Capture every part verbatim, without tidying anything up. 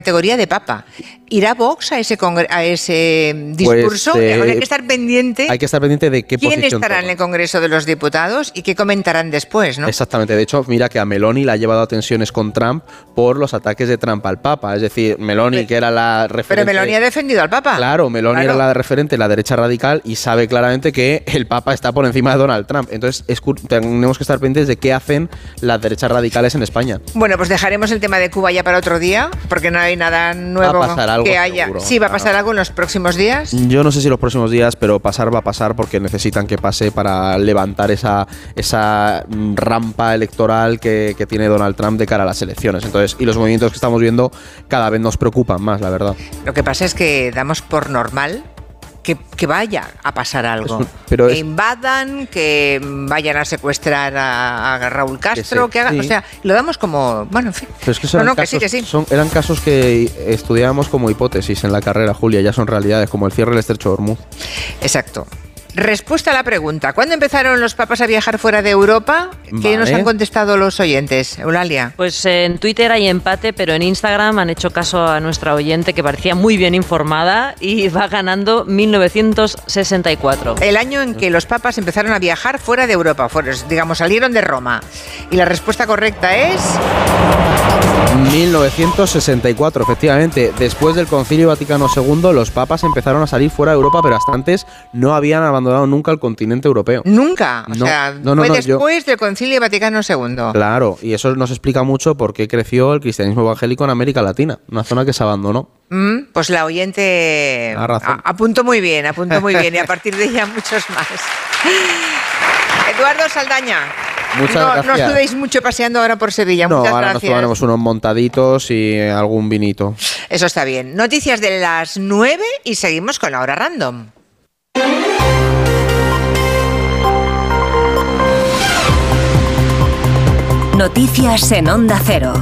categoría de papa. ¿Irá Vox a ese, congre- a ese discurso? Pues, eh, hay que estar pendiente. Hay que estar pendiente de qué ¿Quién posición estará toma. en el Congreso de los Diputados y qué comentarán después, ¿no? Exactamente. De hecho, mira que a Meloni la ha llevado a tensiones con Trump por los ataques de Trump al Papa. Es decir, Meloni, Pero- que era la referente... Pero Meloni ha defendido al Papa. Claro, Meloni Claro. era la referente de la derecha radical y sabe claramente que el Papa está por encima de Donald Trump. Entonces, es cu- tenemos que estar pendientes de qué hacen las derechas radicales en España. Bueno, pues dejaremos el tema de Cuba ya para otro día, porque no hay nada nuevo Va a pasar algo, que haya. seguro. Sí, va a pasar algo en los próximos días. Yo no sé si los próximos días, pero pasar va a pasar porque necesitan que pase para levantar esa, esa mm, rampa electoral que, que tiene Donald Trump de cara a las elecciones. Entonces, y los movimientos que estamos viendo cada vez nos preocupan más, la verdad. Lo que pasa es que damos por normal que, que vaya a pasar algo. Es un- pero que es- invadan, que vayan a secuestrar a, a Raúl Castro, sí, que hagan, sí. o sea, lo damos como, bueno, en fin. Pero es que, no, son no, que casos, sí, que sí. son- eran casos que estudiábamos como hipótesis en la carrera, Julia, ya son realidades, como el cierre del estrecho de Hormuz. Exacto. Respuesta a la pregunta. ¿Cuándo empezaron los papas a viajar fuera de Europa? ¿Qué Vale. nos han contestado los oyentes? Eulalia. Pues en Twitter hay empate, pero en Instagram han hecho caso a nuestra oyente que parecía muy bien informada y va ganando mil novecientos sesenta y cuatro. El año en que los papas empezaron a viajar fuera de Europa, fuera, digamos, salieron de Roma. Y la respuesta correcta es... mil novecientos sesenta y cuatro, efectivamente. Después del Concilio Vaticano segundo, los papas empezaron a salir fuera de Europa, pero hasta antes no habían abandonado nunca el continente europeo. Nunca. O No, sea, no, no, fue no, yo- después del Concilio Vaticano segundo. Claro, y eso nos explica mucho por qué creció el cristianismo evangélico en América Latina, una zona que se abandonó. Mm, pues la oyente Ha razón. a- apuntó muy bien, apuntó muy bien. Y a partir de ella muchos más. Eduardo Saldaña. Muchas no, gracias. no estudéis mucho paseando ahora por Sevilla. No, Muchas ahora nos gracias. tomaremos unos montaditos y algún vinito. Eso está bien. Noticias de las nueve y seguimos con la hora random. Noticias en Onda Cero.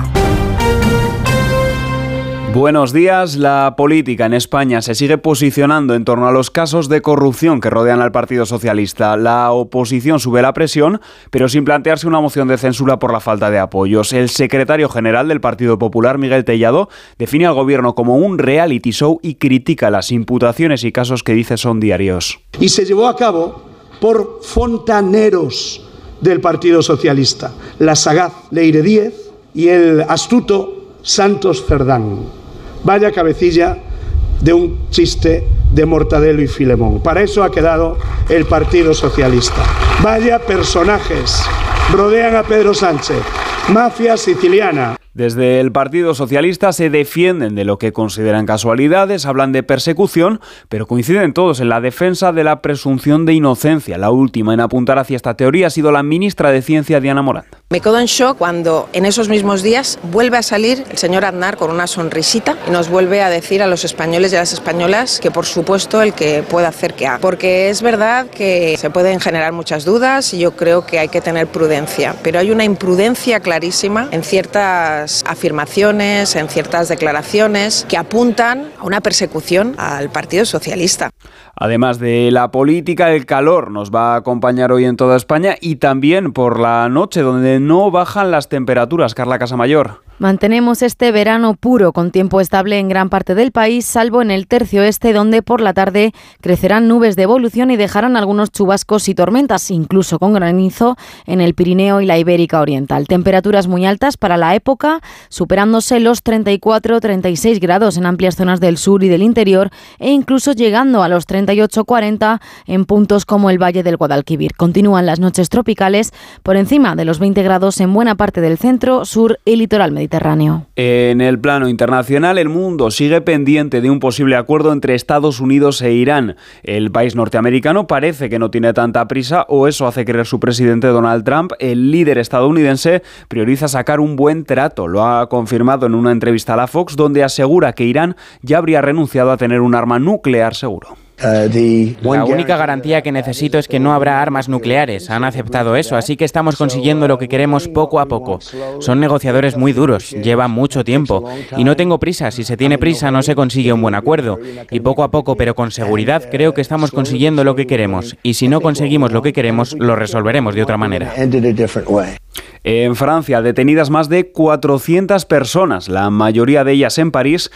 Buenos días. La política en España se sigue posicionando en torno a los casos de corrupción que rodean al Partido Socialista. La oposición sube la presión, pero sin plantearse una moción de censura por la falta de apoyos. El secretario general del Partido Popular, Miguel Tellado, define al gobierno como un reality show y critica las imputaciones y casos que dice son diarios. Y se llevó a cabo por fontaneros del Partido Socialista, la sagaz Leire Díez y el astuto Santos Cerdán. Vaya cabecilla de un chiste de Mortadelo y Filemón. Para eso ha quedado el Partido Socialista. Vaya personajes rodean a Pedro Sánchez. Mafia siciliana. Desde el Partido Socialista se defienden de lo que consideran casualidades, hablan de persecución, pero coinciden todos en la defensa de la presunción de inocencia. La última en apuntar hacia esta teoría ha sido la ministra de Ciencia, Diana Morant. Me quedo en shock cuando en esos mismos días vuelve a salir el señor Aznar con una sonrisita y nos vuelve a decir a los españoles y a las españolas que por supuesto el que pueda hacer que haga. Porque es verdad que se pueden generar muchas dudas y yo creo que hay que tener prudencia, pero hay una imprudencia clarísima en ciertas afirmaciones, en ciertas declaraciones que apuntan a una persecución al Partido Socialista. Además de la política, el calor nos va a acompañar hoy en toda España y también por la noche, donde no bajan las temperaturas. Carla Casamayor. Mantenemos este verano puro, con tiempo estable en gran parte del país, salvo en el tercio este, donde por la tarde crecerán nubes de evolución y dejarán algunos chubascos y tormentas, incluso con granizo en el Pirineo y la Ibérica Oriental. Temperaturas muy altas para la época, superándose los treinta y cuatro a treinta y seis grados en amplias zonas del sur y del interior e incluso llegando a los treinta y ocho a cuarenta en puntos como el Valle del Guadalquivir. Continúan las noches tropicales por encima de los veinte grados en buena parte del centro, sur y litoral mediterráneo. En el plano internacional, el mundo sigue pendiente de un posible acuerdo entre Estados Unidos e Irán. El país norteamericano parece que no tiene tanta prisa, o eso hace creer su presidente Donald Trump. El líder estadounidense prioriza sacar un buen trato. Lo ha confirmado en una entrevista a la Fox, donde asegura que Irán ya habría renunciado a tener un arma nuclear seguro. La única garantía que necesito es que no habrá armas nucleares. Han aceptado eso, así que estamos consiguiendo lo que queremos poco a poco. Son negociadores muy duros, llevan mucho tiempo. Y no tengo prisa, si se tiene prisa no se consigue un buen acuerdo. Y poco a poco, pero con seguridad, creo que estamos consiguiendo lo que queremos. Y si no conseguimos lo que queremos, lo resolveremos de otra manera. En Francia, detenidas más de cuatrocientas personas, la mayoría de ellas en París,